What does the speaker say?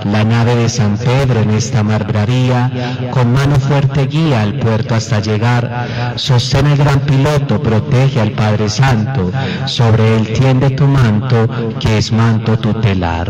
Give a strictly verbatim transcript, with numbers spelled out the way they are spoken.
la nave de San Pedro en esta mar bravía, con mano fuerte guía al puerto hasta llegar, sostén el gran piloto, protege al Padre Santo, sobre él tiende tu manto, que es manto tutelar.